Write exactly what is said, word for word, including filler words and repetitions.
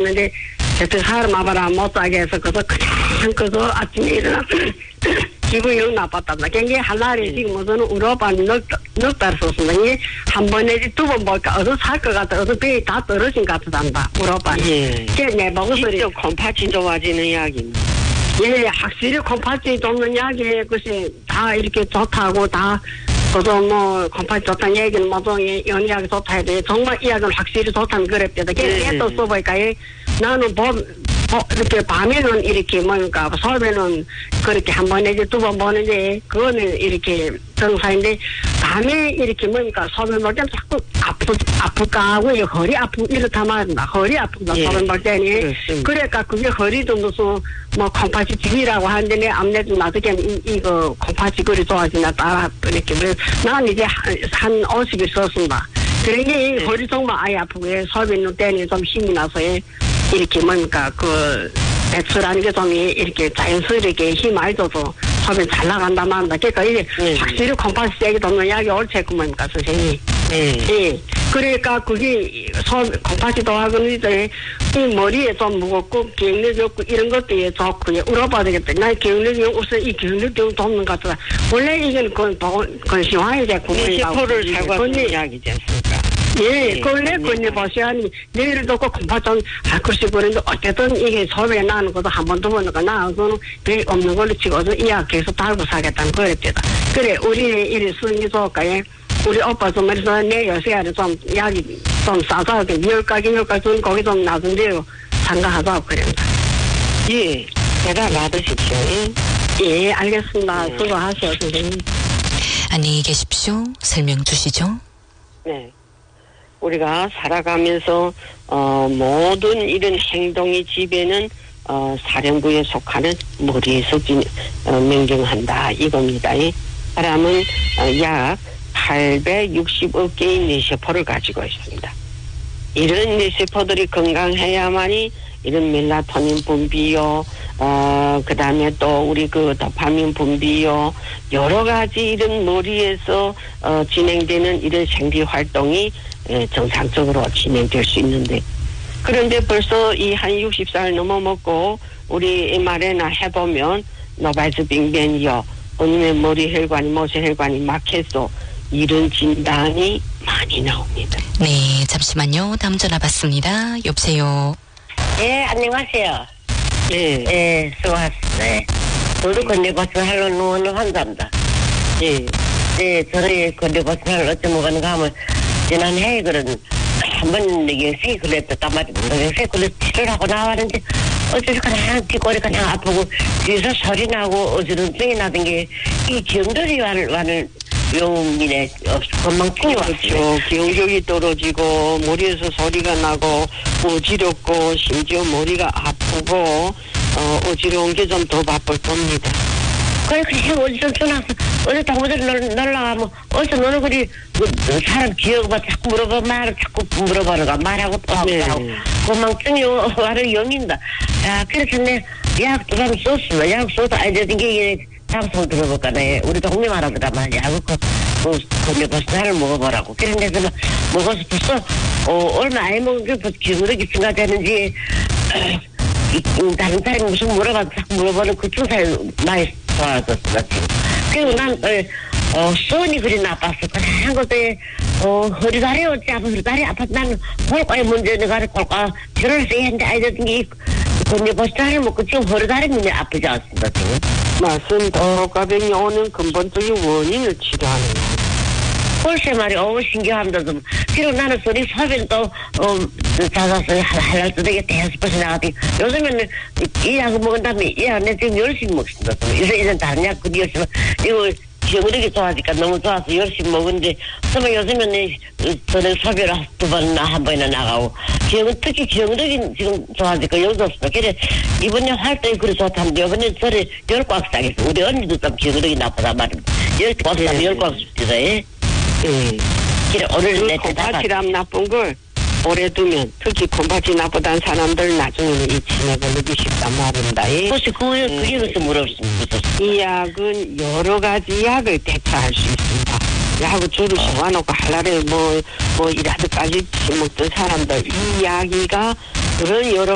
하는데 그때 사람 아바라 못 자게 해서 그저 그냥 그저 아침에 일어나 기분이 영 나빴답니다. 그게 한 날에 지금 무슨 우리오빠는 넉넉 달 썼습니다. 이게 한 번에 두 번 볼까 어디 살 것 같아 어디 배에 다 떨어진 것 같단다. 우리오빠는. 예. 걔내 목소리. 직접 콩팥이 좋아지는 이야기입니다. 예, 확실히 콩팥이 좋는 이야기 것이 다 이렇게 좋다고 다 그도 뭐 콩팥이 좋다는 얘기는 모두 연이야기 좋다 해도 정말 이야기는 확실히 좋다는 그랬대도 걔 또 써보니까 나는 봄 어, 이렇게 밤에는 이렇게 뭔가 소변은 그렇게 한 번 내지 두 번 보는데 그거는 이렇게 정상인데 밤에 이렇게 뭔가 소변 볼 때는 자꾸 아프 아플까 하고 허리 아프 이렇다 말한다. 허리 아프다 예. 소변 볼 때니 그렇습니다. 그러니까 그게 허리도 무슨 뭐 콩팥이 집이라고 하는데 내 암내도 나중에 이, 이거 콩팥이 그리 좋아지나 따라 이렇게 그래서 난 이제 한, 한 오십 일 썼습니다. 그런 게 네. 허리 정말 아예 아프고 소변 때니 좀 힘이 나서 이렇게 뭔가 그 배출하는 게 좀 이렇게 자연스럽게 힘 많이 줘서 소변 잘 나간다 말한다. 그러니까 이게 네. 확실히 콩팥이 세게 돕는 약이 옳지 그 뭡니까 선생님. 네. 예. 그러니까 그게 소 콩팥이 도와주는 이제 이 머리에 좀 무겁고 기억력이 없고 이런 것도 좋고 울어봐야 되겠다. 나 기억력이 없어 이 기억력이 돕는 것 같다. 원래 이건 그 그 시황이제 뇌세포를 살과하는 이야기지 않습니까? 예, 예, 원래 네. 그걸 보시니 내일을 듣고 콩팥 좀 할것이 그런데 어쨌든 이게 소변에 나는 것도 한 번 두 번 넣고 나하고는 배 없는 걸로 치고서 이약 계속 달고 사겠다는 그랬대다. 그래 우리 이리 쓰는 게 좋을까요? 우리 오빠 좀 말해서 내 요새를 좀 약이 좀 싸서 열가기 열가기 좀 거기 좀 놔둔대요. 참가하자고 그랬다. 예. 대답 받으십시오. 예. 예, 알겠습니다. 네. 수고하세요, 선생님. 안녕히 계십시오. 설명 주시죠. 네. 우리가 살아가면서 어, 모든 이런 행동의 지배는 어, 사령부에 속하는 머리에서 지, 어, 명령한다 이겁니다. 이 사람은 어, 약 팔백육십억 개의 뇌세포를 가지고 있습니다. 이런 뇌세포들이 건강해야만이 이런 멜라토닌 분비요, 어, 그 다음에 또 우리 그 도파민 분비요, 여러 가지 이런 머리에서 어, 진행되는 이런 생리 활동이 예, 정상적으로 진행될 수 있는데, 그런데 벌써 이 한 육십 살 넘어먹고 우리 엠알아이나 해보면 노바이스 빙변이요, 아니면 머리 혈관이 모세 혈관이 막혀서 이런 진단이 많이 나옵니다. 네, 잠시만요. 다음 전화 받습니다. 여보세요. 예, 안녕하세요. 예, 예, 수고하셨어요. 저도 건대버스 하러 누워는 환자입니다. 예, 예, 저는 건대버스 하러 어쩌 먹었는가 하면, 지난해에 그런, 한번 이게 세이클을 했단 말입니다. 세이클을 치료를 하고 나왔는데, 어쩌서 그냥 뒷골이 그냥 아프고, 뒤에서 소리 나고, 어지럼증이 나던 게, 이 기억들이 와는, 와는 용이네, 건망증이 왔어요. 그렇죠. 기억력이 떨어지고 머리에서 소리가 나고 어지럽고 심지어 머리가 아프고 어, 어지러운 게 좀 더 바쁠 겁니다. 그래, 그냥 어디서 전화서, 어디 동무들 놀러가면, 어디서 너는 그리, 그, 사람 기억봐, 자꾸 물어봐, 말을 자꾸 물어보는 거, 말하고 또 하고, 네. 하고. 건망증이 와를 영인다. 야, 그래서 내, 약 두 번 썼어. 약 써도, 아니, 저, 이게, 장소 들어볼까, 네. 우리 동네 말하더라, 말. 야, 그, 그, 그, 벌써 하나 먹어보라고. 그런데, 서 먹어서 벌써, 어, 얼마 안 먹은 게, 벌써 기억력이 증가되는지, 이, 다른 사람이 무슨 물어봐도 자꾸 물어보는 그 증상이 많이 좋아졌어, 지금. 그리고 난, 어, 어, 손이 그리 나빴어. 그냥 그때, 어, 허리다리 어찌 아파, 허리다리 아파. 나는 골과에 문제, 내가 골과 결혼해서 했는데, 아이들 게, 근데 버스타를 먹고 지금 허리다리 문제 아프지 않습니다, 지금. 맞습니다. 고가병이 오는 근본적인 원인을 치료하는 거예요. 글쎄 말이야, 어우, 신기합니다, 좀. 그리고 나는 소리 소변도, 어, 자자서 할랄 때되게 대여섯 번씩 나가더니, 요즘에는 이 약을 먹은 다음에, 이 약, 내 지금 열심히 먹습니다. 이제, 이제 다른 약, 그 열심히, 이거, 기억력이 좋아지니까 너무 좋아서 열심히 먹는데, 정말 요즘에는, 저는 소변을 두 번이나 한 번이나 나가고, 기억, 특히 기억력이 지금 좋아지니까 여기도 없습니다. 그래, 이번에 활동이 그리 좋다는데, 이번에 저를 열꽉 싸겠어. 우리 언니도 좀 기억력이 나쁘단 말입니다. 열꽉 싸면 네. 열꽉 씁니다, 예. 예. 그래, 오늘 그 내 콩팥이람 나쁜 걸 오래 두면 특히 콩팥이 나쁘다는 사람들 나중에는 이 치매를 느끼십단 말입니다. 예. 혹시 그, 그게 무슨 물었습니다. 이 약은 여러 가지 약을 대처할 수 있습니다. 약을 주로 심어놓고 할날에 뭐, 뭐, 일하듯까지 먹던 사람들, 이 약이가 그런 여러